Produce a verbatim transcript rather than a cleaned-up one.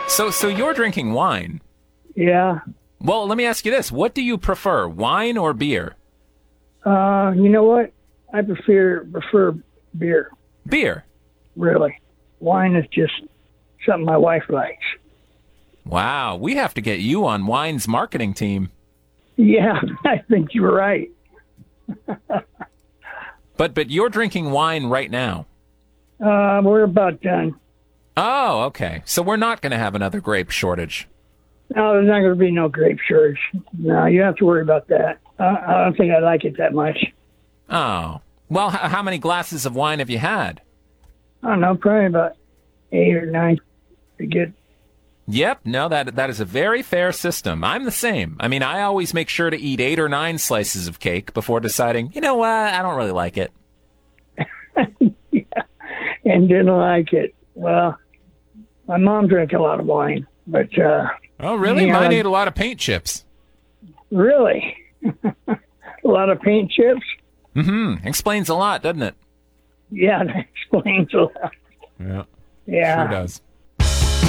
So, so you're drinking wine. Yeah. Well, let me ask you this. What do you prefer, wine or beer? Uh, you know what? I prefer prefer beer. Beer. Really. Wine is just something my wife likes. Wow, we have to get you on wine's marketing team. Yeah, I think you're right. But but you're drinking wine right now. Uh, we're about done. Oh, okay. So we're not going to have another grape shortage. No, there's not going to be no grape shortage. No, you don't have to worry about that. Uh, I don't think I like it that much. Oh. Well, h- how many glasses of wine have you had? I don't know, probably about eight or nine. Pretty good. Yep, no, that that is a very fair system. I'm the same. I mean, I always make sure to eat eight or nine slices of cake before deciding, you know what, I don't really like it. Yeah, and didn't like it. Well, my mom drank a lot of wine, but uh, Oh, really? Yeah, Mine like- ate a lot of paint chips. really, a lot of paint chips. Mm-hmm. Explains a lot, doesn't it? Yeah, that explains a lot. Yeah, Yeah. sure does.